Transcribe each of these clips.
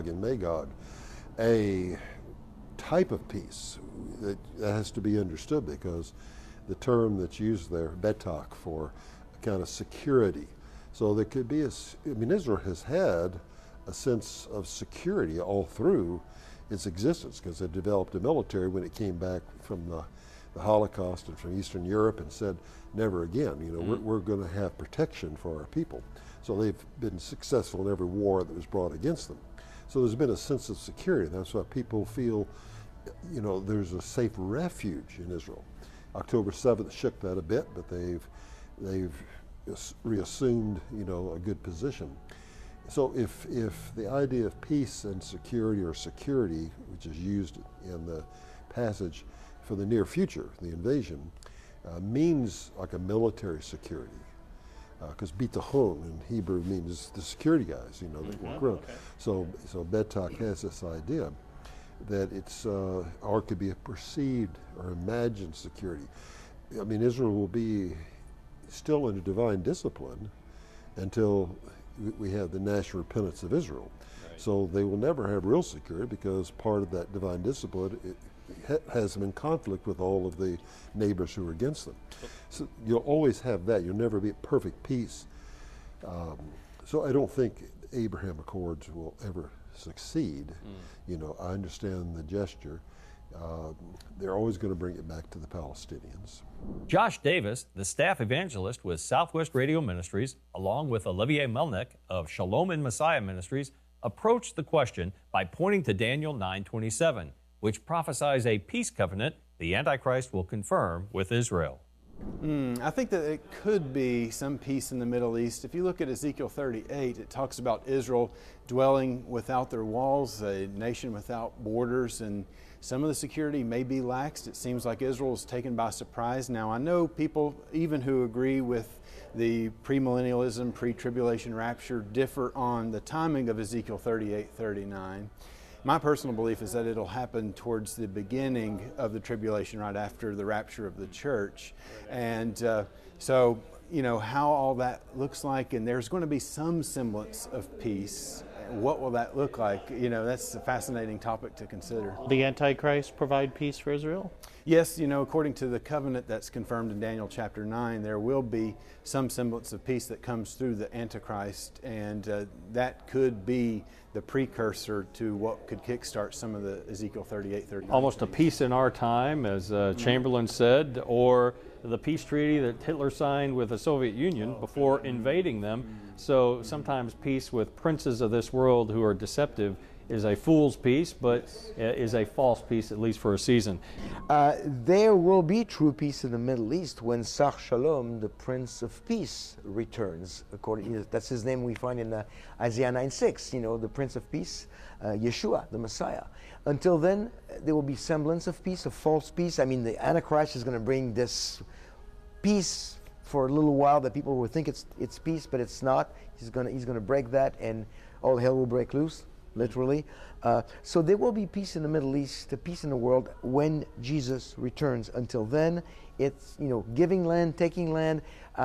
Gog and Magog, a type of peace that has to be understood, because the term that's used there, betak, for a kind of security. So there could be Israel has had a sense of security all through its existence, because it developed a military when it came back from the Holocaust and from Eastern Europe, and said, never again, we're going to have protection for our people. So they've been successful in every war that was brought against them. So there's been a sense of security. That's why people feel, there's a safe refuge in Israel. October 7th shook that a bit, but they've reassumed, a good position. So if the idea of peace and security, or security, which is used in the passage for the near future, the invasion, means like a military security, because bitachon in Hebrew means the security guys, that walk around. Okay. So betak has this idea that it's or it could be a perceived or imagined security. I mean, Israel will be still in a divine discipline until we have the national repentance of Israel. Right. So they will never have real security, because part of that divine discipline has them in conflict with all of the neighbors who are against them. So you'll always have that. You'll never be at perfect peace. So I don't think Abraham Accords will ever succeed. I understand the gesture. They're always going to bring it back to the Palestinians. Josh Davis, the staff evangelist with Southwest Radio Ministries, along with Olivier Melnick of Shalom and Messiah Ministries, approached the question by pointing to Daniel 9:27, which prophesies a peace covenant the Antichrist will confirm with Israel. I think that it could be some peace in the Middle East. If you look at Ezekiel 38, it talks about Israel dwelling without their walls, a nation without borders, and some of the security may be laxed. It seems like Israel is taken by surprise. Now, I know people, even who agree with the premillennialism, pre-tribulation rapture, differ on the timing of Ezekiel 38:39. My personal belief is that it'll happen towards the beginning of the tribulation, right after the rapture of the church. And so, how all that looks like, and there's going to be some semblance of peace. What will that look like? That's a fascinating topic to consider. Will the Antichrist provide peace for Israel? Yes, according to the covenant that's confirmed in Daniel chapter 9, there will be some semblance of peace that comes through the Antichrist, and that could be the precursor to what could kickstart some of the Ezekiel 38:39. Almost a peace in our time, as Chamberlain said, or the peace treaty that Hitler signed with the Soviet Union before invading them. So sometimes peace with princes of this world who are deceptive is a fool's peace, but is a false peace, at least for a season. There will be true peace in the Middle East when Sar Shalom, the Prince of Peace, returns. That's his name we find in Isaiah 9:6. The Prince of Peace, Yeshua, the Messiah. Until then, there will be semblance of peace, a false peace. I mean, the Antichrist is going to bring this peace for a little while that people will think it's peace, but it's not. He's going to break that, and all hell will break loose. Literally. So there will be peace in the Middle East, peace in the world when Jesus returns. Until then, it's giving land, taking land,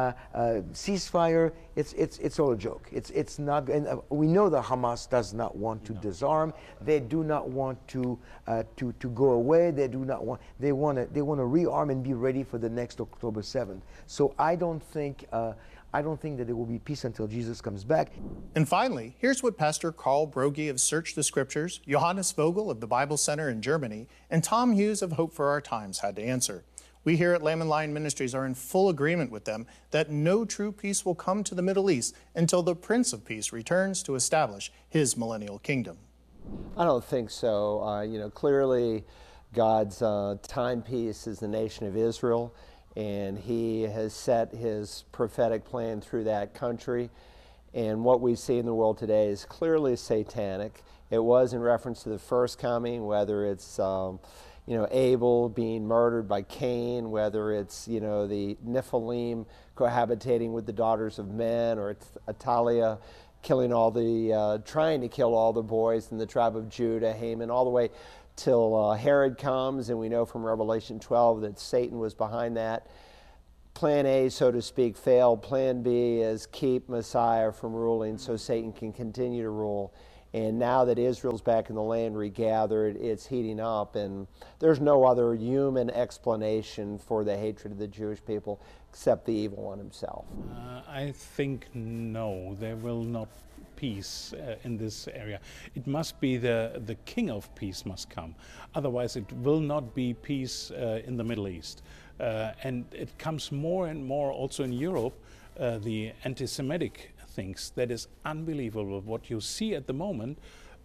ceasefire. It's all a joke. It's not. And we know that Hamas does not want to disarm. They do not want to go away. They do not want. They want to rearm and be ready for the next October 7th. So I don't think that there will be peace until Jesus comes back. And finally, here's what Pastor Carl Broggi of Search the Scriptures, Johannes Vogel of the Bible Center in Germany, and Tom Hughes of Hope for Our Times had to answer. We here at Lamb and Lion Ministries are in full agreement with them that no true peace will come to the Middle East until the Prince of Peace returns to establish his millennial kingdom. I don't think so. Clearly God's timepiece is the nation of Israel, and he has set his prophetic plan through that country. And what we see in the world today is clearly satanic. It was in reference to the first coming, whether it's Abel being murdered by Cain, whether it's the Nephilim cohabitating with the daughters of men, or it's Atalia killing trying to kill all the boys in the tribe of Judah, Haman, all the way till Herod comes, and we know from Revelation 12 that Satan was behind that. Plan A, so to speak, failed. Plan B is keep Messiah from ruling so Satan can continue to rule. And now that Israel's back in the land regathered, it's heating up, and there's no other human explanation for the hatred of the Jewish people except the evil one himself. I think no, there will not peace in this area. It must be the king of peace must come. Otherwise it will not be peace in the Middle East. And it comes more and more also in Europe, the anti-Semitic things. That is unbelievable what you see at the moment.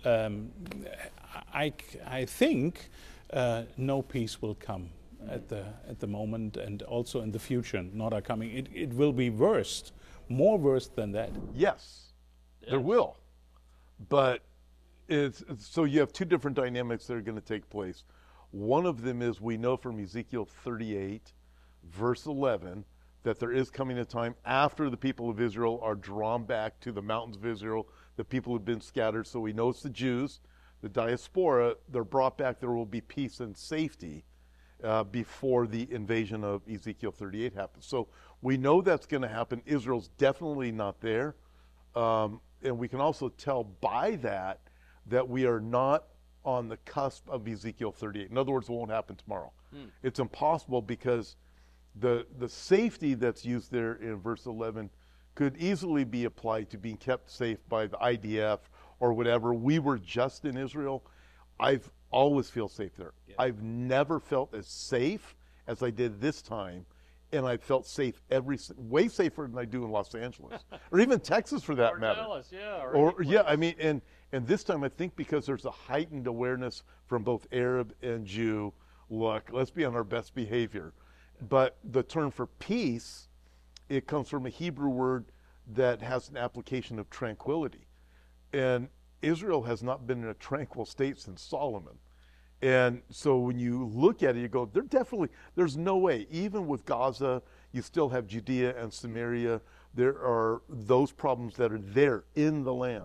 I think no peace will come at the moment, and also in the future not are coming. It will be worse, more worse than that. Yes, there will. But so you have two different dynamics that are going to take place. One of them is, we know from Ezekiel 38, verse 11, that there is coming a time after the people of Israel are drawn back to the mountains of Israel, the people have been scattered. So we know it's the Jews, the diaspora, they're brought back. There will be peace and safety before the invasion of Ezekiel 38 happens. So we know that's going to happen. Israel's definitely not there. And we can also tell by that we are not on the cusp of Ezekiel 38. In other words, it won't happen tomorrow. It's impossible, because the safety that's used there in verse 11 could easily be applied to being kept safe by the IDF or whatever. We were just in Israel. I've always feel safe there. Yeah. I've never felt as safe as I did this time, and I felt safe way safer than I do in Los Angeles or even Texas for that matter. Dallas, yeah. Or yeah, I mean, and this time I think because there's a heightened awareness from both Arab and Jew. Look, let's be on our best behavior. But the term for peace, it comes from a Hebrew word that has an application of tranquility. And Israel has not been in a tranquil state since Solomon. And so when you look at it, you go, there's no way. Even with Gaza, you still have Judea and Samaria. There are those problems that are there in the land.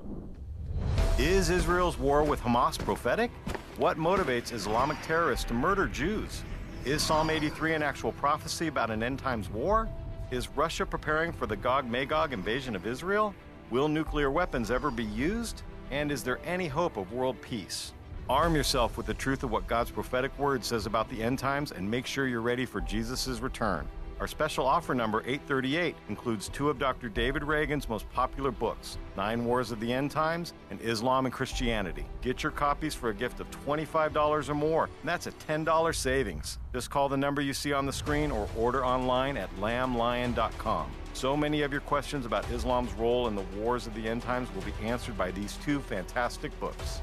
Is Israel's war with Hamas prophetic? What motivates Islamic terrorists to murder Jews? Is Psalm 83 an actual prophecy about an end-times war? Is Russia preparing for the Gog-Magog invasion of Israel? Will nuclear weapons ever be used? And is there any hope of world peace? Arm yourself with the truth of what God's prophetic word says about the end times, and make sure you're ready for Jesus' return. Our special offer number 838 includes two of Dr. David Reagan's most popular books, 9 Wars of the End Times and Islam and Christianity. Get your copies for a gift of $25 or more, and that's a $10 savings. Just call the number you see on the screen or order online at lamblion.com. So many of your questions about Islam's role in the wars of the end times will be answered by these two fantastic books.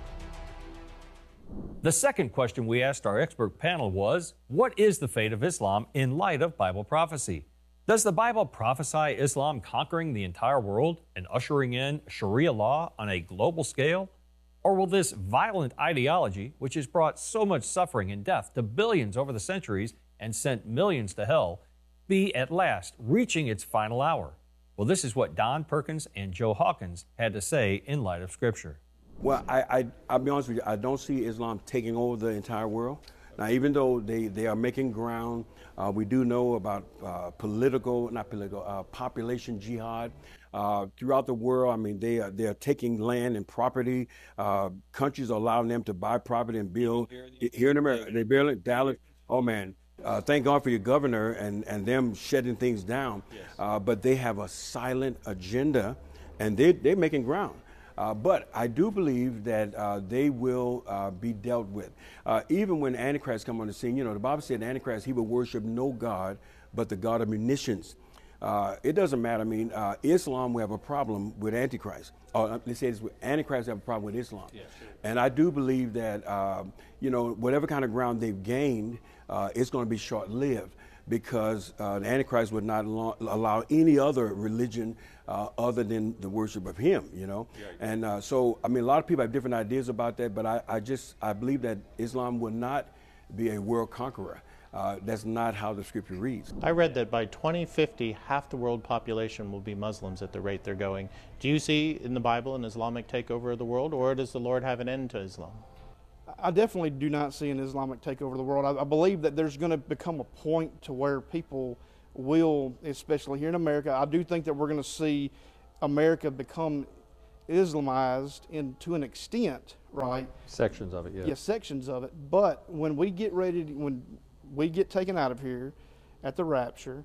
The second question we asked our expert panel was, what is the fate of Islam in light of Bible prophecy? Does the Bible prophesy Islam conquering the entire world and ushering in Sharia law on a global scale? Or will this violent ideology, which has brought so much suffering and death to billions over the centuries and sent millions to hell, be at last reaching its final hour? Well, this is what Don Perkins and Joe Hawkins had to say in light of Scripture. Well, I'll be honest with you, I don't see Islam taking over the entire world. Now, even though they are making ground, we do know about population jihad throughout the world. I mean, they are taking land and property. Countries are allowing them to buy property and build. Here in America, they build Dallas. Oh, man. Thank God for your governor and them shutting things down. Yes. But they have a silent agenda, and they're making ground. But I do believe that they will be dealt with. Even when Antichrist come on the scene, you know, the Bible said Antichrist, he will worship no God but the God of munitions. It doesn't matter. I mean, Islam will have a problem with Antichrist. Let's say this, Antichrist have a problem with Islam. Yeah, sure. And I do believe that, you know, whatever kind of ground they've gained, it's going to be short-lived, because the Antichrist would not allow any other religion other than the worship of him, you know. Yeah, and so, I mean, a lot of people have different ideas about that, but I believe that Islam will not be a world conqueror. That's not how the Scripture reads. I read that by 2050, half the world population will be Muslims at the rate they're going. Do you see in the Bible an Islamic takeover of the world, or does the Lord have an end to Islam? I definitely do not see an Islamic takeover of the world. I believe that there's going to become a point to where people will, especially here in America, I do think that we're going to see America become Islamized to an extent, right? Sections of it, yes. Yeah, sections of it. But when we get when we get taken out of here at the rapture,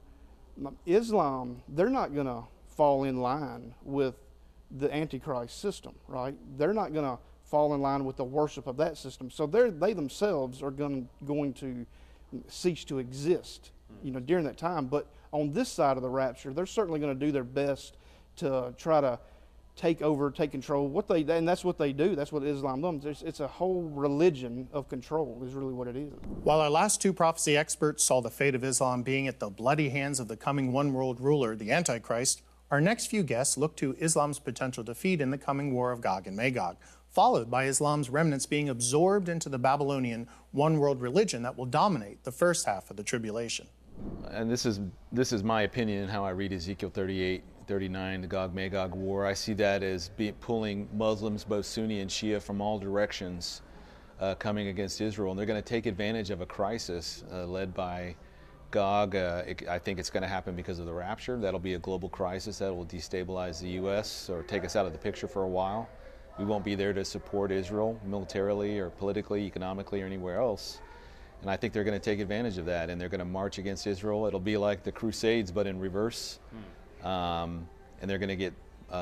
Islam, they're not going to fall in line with the Antichrist system, right? They're not going to fall in line with the worship of that system. So they themselves are going to cease to exist, during that time. But on this side of the rapture, they're certainly going to do their best to try to take control. And that's what they do. That's what Islam does. It's a whole religion of control is really what it is. While our last two prophecy experts saw the fate of Islam being at the bloody hands of the coming one world ruler, the Antichrist, our next few guests look to Islam's potential defeat in the coming war of Gog and Magog, followed by Islam's remnants being absorbed into the Babylonian one world religion that will dominate the first half of the tribulation. And this is my opinion and how I read Ezekiel 38, 39, the Gog-Magog war. I see that as pulling Muslims, both Sunni and Shia, from all directions coming against Israel. And they're going to take advantage of a crisis led by Gog. I think it's going to happen because of the rapture. That'll be a global crisis that will destabilize the U.S. or take us out of the picture for a while. We won't be there to support Israel militarily or politically, economically, or anywhere else. And I think they're going to take advantage of that, and they're going to march against Israel. It'll be like the Crusades, but in reverse. And they're going to get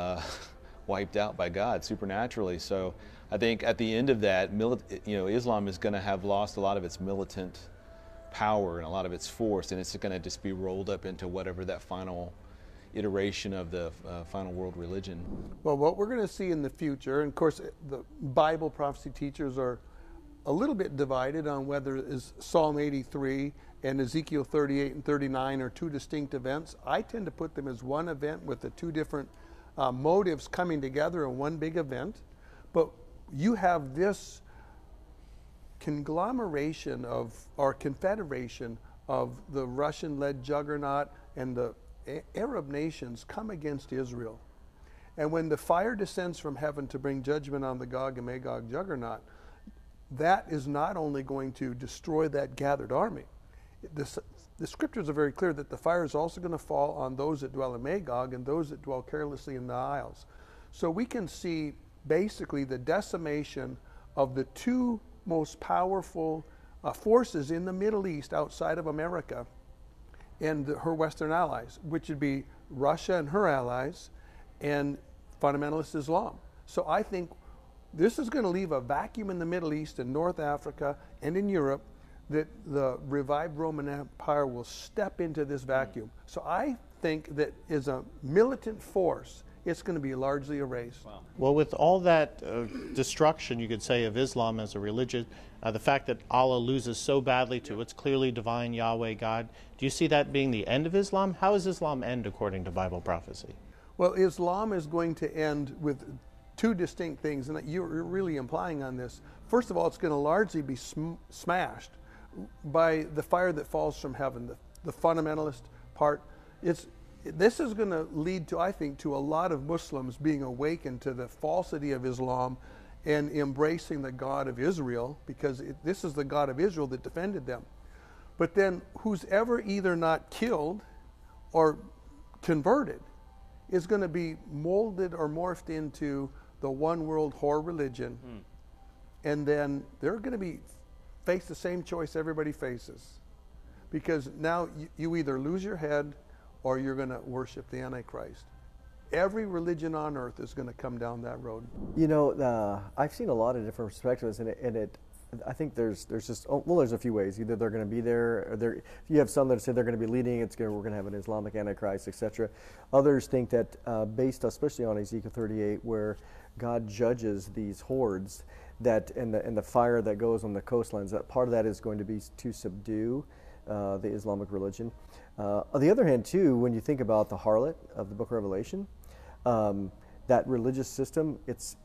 wiped out by God supernaturally. So I think at the end of that, Islam is going to have lost a lot of its militant power and a lot of its force, and it's going to just be rolled up into whatever that final iteration of the final world religion. Well, what we're going to see in the future, and of course the Bible prophecy teachers are a little bit divided on whether is Psalm 83 and Ezekiel 38 and 39 are two distinct events. I tend to put them as one event with the two different motives coming together in one big event. But you have this conglomeration or confederation of the Russian-led juggernaut and the Arab nations come against Israel. And when the fire descends from heaven to bring judgment on the Gog and Magog juggernaut, that is not only going to destroy that gathered army. The scriptures are very clear that the fire is also going to fall on those that dwell in Magog and those that dwell carelessly in the isles. So we can see basically the decimation of the two most powerful forces in the Middle East outside of America and her Western allies, which would be Russia and her allies and fundamentalist Islam. So I think this is going to leave a vacuum in the Middle East and North Africa and in Europe that the revived Roman Empire will step into this vacuum. So I think that as a militant force, it's going to be largely erased. Wow. Well, with all that destruction, you could say, of Islam as a religion, the fact that Allah loses so badly to its clearly divine Yahweh God, do you see that being the end of Islam? How does Islam end according to Bible prophecy? Well, Islam is going to end with two distinct things, and you're really implying on this. First of all, it's going to largely be smashed by the fire that falls from heaven, the fundamentalist part. This is going to lead to, I think, to a lot of Muslims being awakened to the falsity of Islam and embracing the God of Israel, because this is the God of Israel that defended them. But then who's ever either not killed or converted is going to be molded or morphed into the one world whore religion. And then they're going to face the same choice everybody faces. Because now you either lose your head or you're going to worship the Antichrist. Every religion on earth is going to come down that road. You know, I've seen a lot of different perspectives, and I think there's just, there's a few ways. Either they're going to be there, or you have some that say they're going to be leading, we're going to have an Islamic Antichrist, etc. Others think that based especially on Ezekiel 38, where God judges these hordes, that and the fire that goes on the coastlines, that part of that is going to be to subdue the Islamic religion. On the other hand, too, when you think about the harlot of the Book of Revelation, that religious system,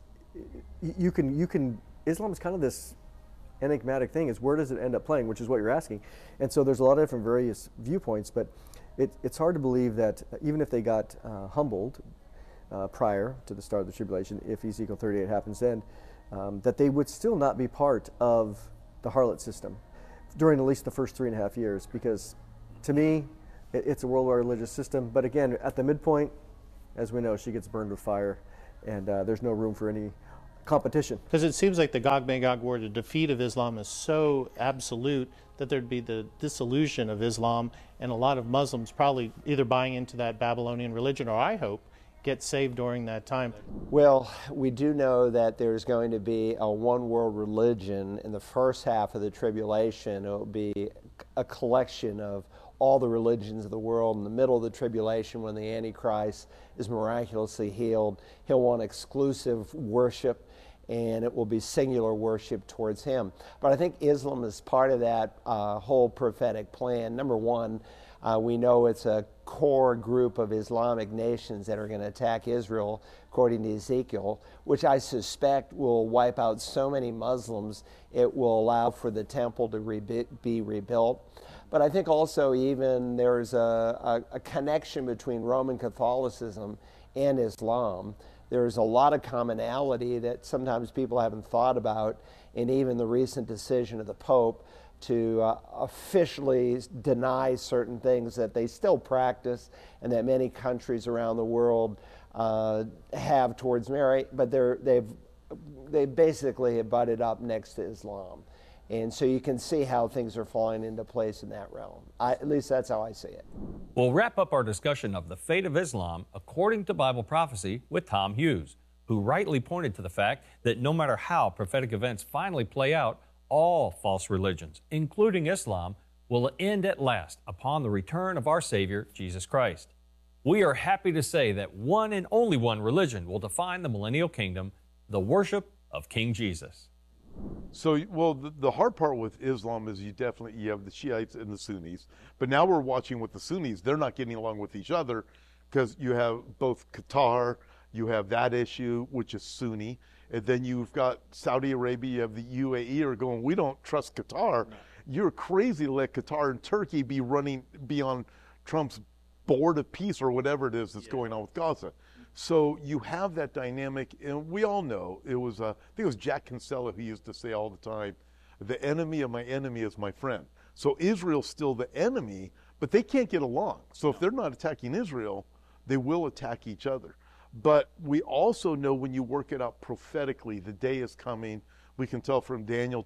Islam is kind of this enigmatic thing. Is where does it end up playing, which is what you're asking. And so there's a lot of different various viewpoints, but it's hard to believe that even if they got humbled prior to the start of the tribulation, if Ezekiel 38 happens then, that they would still not be part of the harlot system during at least the first 3.5 years, because to me, it's a worldwide religious system. But again, at the midpoint, as we know, she gets burned with fire, and there's no room for any competition. Because it seems like the Gog-Magog war, the defeat of Islam is so absolute that there'd be the dissolution of Islam, and a lot of Muslims probably either buying into that Babylonian religion, or I hope, get saved during that time. Well, we do know that there's going to be a one world religion in the first half of the tribulation. It will be a collection of all the religions of the world. In the middle of the tribulation, when the Antichrist is miraculously healed, he'll want exclusive worship, and it will be singular worship towards him. But I think Islam is part of that whole prophetic plan. Number one, we know it's a core group of Islamic nations that are going to attack Israel, according to Ezekiel, which I suspect will wipe out so many Muslims, it will allow for the temple to be rebuilt. But I think also even there's a connection between Roman Catholicism and Islam. There's a lot of commonality that sometimes people haven't thought about, and even the recent decision of the Pope to officially deny certain things that they still practice and that many countries around the world have towards Mary, but they basically have butted up next to Islam. And so you can see how things are falling into place in that realm. At least that's how I see it. We'll wrap up our discussion of the fate of Islam according to Bible prophecy with Tom Hughes, who rightly pointed to the fact that no matter how prophetic events finally play out, all false religions, including Islam, will end at last upon the return of our Savior, Jesus Christ. We are happy to say that one and only one religion will define the millennial kingdom, the worship of King Jesus. So, well, the hard part with Islam is you have the Shiites and the Sunnis, but now we're watching with the Sunnis. They're not getting along with each other because you have both Qatar, you have that issue, which is Sunni, and then you've got Saudi Arabia, you have the UAE are going, we don't trust Qatar. No. You're crazy to let Qatar and Turkey be on Trump's board of peace or whatever it is that's going on with Gaza. So you have that dynamic, and we all know, I think it was Jack Kinsella who used to say all the time, the enemy of my enemy is my friend. So Israel's still the enemy, but they can't get along. So if they're not attacking Israel, they will attack each other. But we also know when you work it out prophetically, the day is coming. We can tell from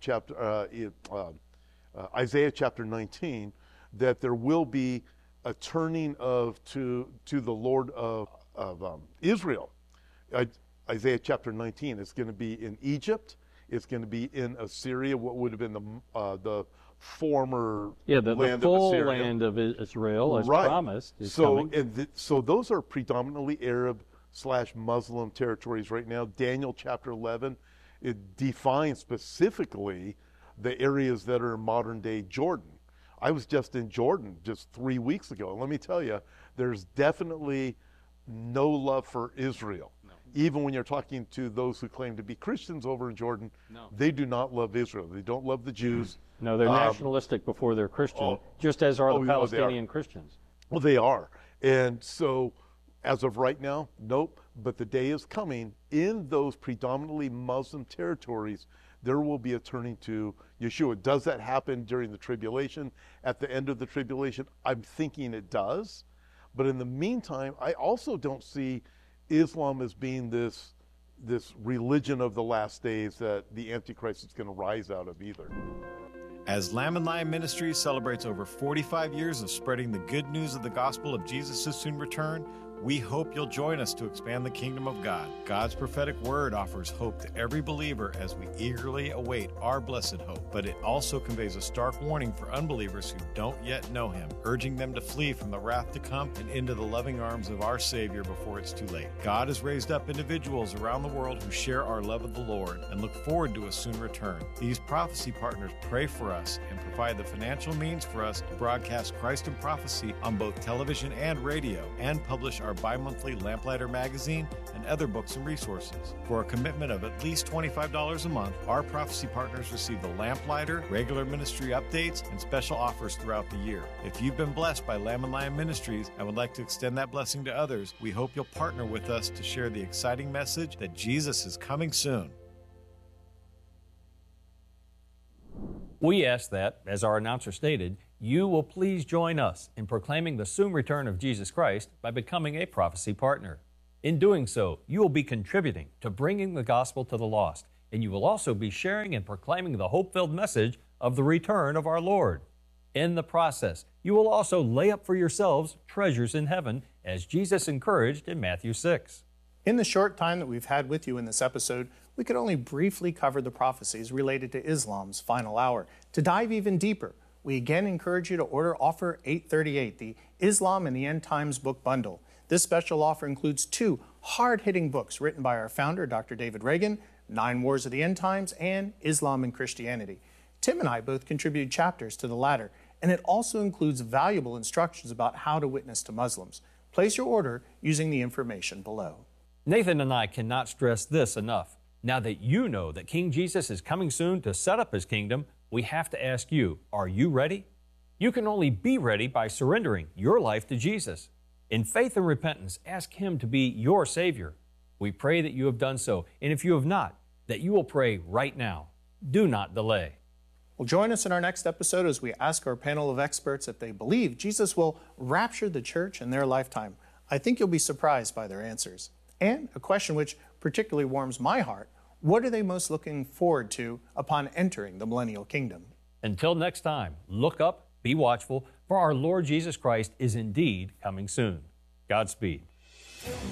Isaiah chapter 19 that there will be a turning to the Lord of Israel. Isaiah chapter 19 is going to be in Egypt. It's going to be in Assyria, what would have been the former the full land of Israel, as promised, is coming. So those are predominantly Arab/Muslim territories right now. Daniel chapter 11, it defines specifically the areas that are in modern-day Jordan. I was just in Jordan just 3 weeks ago, and let me tell you, there's definitely no love for Israel. No. Even when you're talking to those who claim to be Christians over in Jordan, they do not love Israel. They don't love the Jews. No, they're nationalistic before they're Christian, just as are the Palestinian Christians. Well, they are. And so as of right now, nope. But the day is coming in those predominantly Muslim territories, there will be a turning to Yeshua. Does that happen during the tribulation, at the end of the tribulation? I'm thinking it does. But in the meantime, I also don't see Islam as being this religion of the last days that the Antichrist is going to rise out of either. As Lamb and Lion Ministries celebrates over 45 years of spreading the good news of the gospel of Jesus' soon return, we hope you'll join us to expand the kingdom of God. God's prophetic word offers hope to every believer as we eagerly await our blessed hope. But it also conveys a stark warning for unbelievers who don't yet know Him, urging them to flee from the wrath to come and into the loving arms of our Savior before it's too late. God has raised up individuals around the world who share our love of the Lord and look forward to a soon return. These prophecy partners pray for us and provide the financial means for us to broadcast Christ in Prophecy on both television and radio, and publish our bi-monthly Lamplighter magazine and other books and resources. For a commitment of at least $25 a month, our prophecy partners receive the Lamplighter, regular ministry updates, and special offers throughout the year. If you've been blessed by Lamb and Lion Ministries and would like to extend that blessing to others, we hope you'll partner with us to share the exciting message that Jesus is coming soon. We ask that, as our announcer stated, you will please join us in proclaiming the soon return of Jesus Christ by becoming a prophecy partner. In doing so, you will be contributing to bringing the gospel to the lost, and you will also be sharing and proclaiming the hope-filled message of the return of our Lord. In the process, you will also lay up for yourselves treasures in heaven, as Jesus encouraged in Matthew 6. In the short time that we've had with you in this episode, we could only briefly cover the prophecies related to Islam's final hour. To dive even deeper, we again encourage you to order Offer 838, the Islam and the End Times book bundle. This special offer includes 2 hard-hitting books written by our founder, Dr. David Reagan, 9 Wars of the End Times, and Islam and Christianity. Tim and I both contributed chapters to the latter, and it also includes valuable instructions about how to witness to Muslims. Place your order using the information below. Nathan and I cannot stress this enough. Now that you know that King Jesus is coming soon to set up his kingdom, we have to ask you, are you ready? You can only be ready by surrendering your life to Jesus. In faith and repentance, ask him to be your Savior. We pray that you have done so, and if you have not, that you will pray right now. Do not delay. Well, join us in our next episode as we ask our panel of experts if they believe Jesus will rapture the church in their lifetime. I think you'll be surprised by their answers. And a question which particularly warms my heart, what are they most looking forward to upon entering the millennial kingdom? Until next time, look up, be watchful, for our Lord Jesus Christ is indeed coming soon. Godspeed.